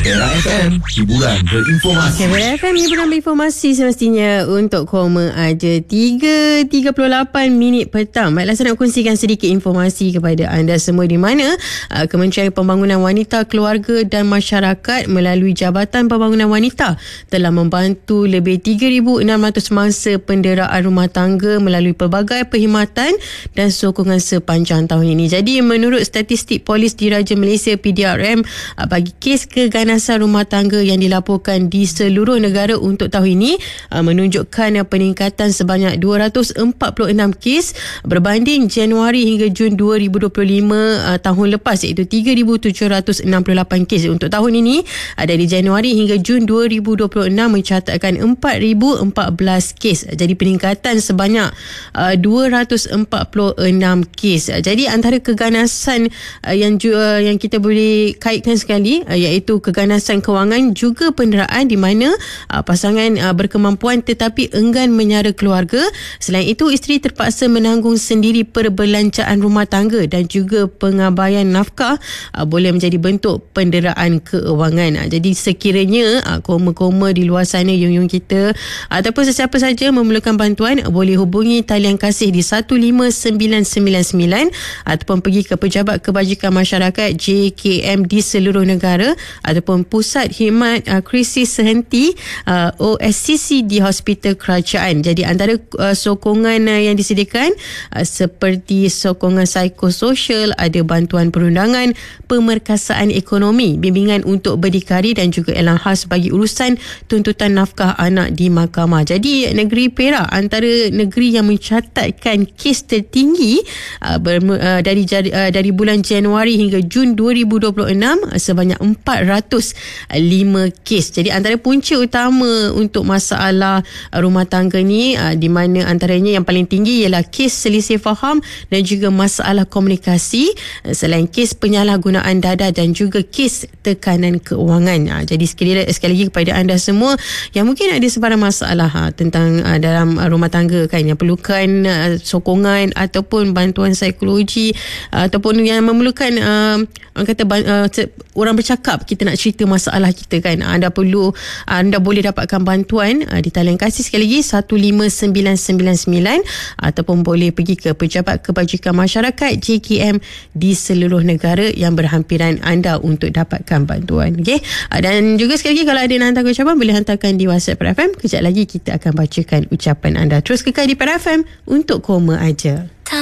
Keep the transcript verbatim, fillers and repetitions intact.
Era F M, hiburan berinformasi. Era F M, hiburan berinformasi semestinya untuk koma aja. tiga tiga puluh lapan minit petang. Baiklah, saya nak kongsikan sedikit informasi kepada anda semua di mana uh, Kementerian Pembangunan Wanita, Keluarga dan Masyarakat melalui Jabatan Pembangunan Wanita telah membantu lebih tiga ribu enam ratus mangsa penderaan rumah tangga melalui pelbagai perkhidmatan dan sokongan sepanjang tahun ini. Jadi menurut statistik Polis Diraja Malaysia P D R M, uh, bagi kes keganasan rumah tangga yang dilaporkan di seluruh negara untuk tahun ini uh, menunjukkan uh, peningkatan sebanyak dua ratus empat puluh enam kes berbanding Januari hingga Jun dua ribu dua puluh lima uh, tahun lepas, iaitu tiga ribu tujuh ratus enam puluh lapan kes. Untuk tahun ini uh, dari Januari hingga Jun dua ribu dua puluh enam mencatatkan empat ribu empat belas kes. Jadi peningkatan sebanyak uh, dua ratus empat puluh enam kes. Uh, jadi antara keganasan uh, yang uh, yang kita boleh kaitkan sekali uh, iaitu keganasan kewangan juga penderaan di mana uh, pasangan uh, berkemampuan tetapi enggan menyara keluarga. Selain itu, isteri terpaksa menanggung sendiri perbelanjaan rumah tangga dan juga pengabaian nafkah uh, boleh menjadi bentuk penderaan keuangan. Uh, jadi sekiranya uh, koma-koma di luar sana, yung-yung kita uh, ataupun sesiapa saja memerlukan bantuan, uh, boleh hubungi talian kasih di satu lima sembilan sembilan sembilan ataupun pergi ke Pejabat Kebajikan Masyarakat J K M di seluruh negara ataupun Pusat Khidmat uh, Krisis Sehenti uh, O S C C di Hospital Kerajaan. Jadi antara uh, sokongan uh, yang disediakan uh, seperti sokongan psikososial, ada bantuan perundangan, pemerkasaan ekonomi, bimbingan untuk berdikari dan juga elang khas bagi urusan tuntutan nafkah anak di mahkamah. Jadi negeri Perak antara negeri yang mencatatkan kes tertinggi uh, ber, uh, dari uh, dari bulan Januari hingga Jun dua ribu dua puluh enam uh, sebanyak empat ratus lima kes. Jadi antara punca utama untuk masalah uh, rumah tangga ni uh, di mana antaranya yang paling tinggi ialah kes selisih faham dan juga masalah komunikasi, uh, selain kes penyalahgunaan dada dan juga kes tekanan keuangan. Uh, jadi sekali, sekali lagi kepada anda semua yang mungkin ada sebarang masalah uh, tentang uh, dalam uh, rumah tangga kan, yang perlukan uh, sokongan ataupun bantuan psikologi uh, ataupun yang memerlukan uh, orang kata uh, orang bercakap, kita nak cerita masalah kita kan, anda perlu anda boleh dapatkan bantuan uh, di talian kasih sekali lagi satu lima sembilan sembilan sembilan ataupun boleh pergi ke Pejabat Kebajikan Masyarakat J K M di seluruh negara yang berhampiran anda untuk dapatkan bantuan. Okey, uh, dan juga sekali lagi kalau ada nak hantar ucapan boleh hantarkan di WhatsApp P R F M. Kejap lagi kita akan bacakan ucapan anda. Terus kekal di P R F M untuk koma aja.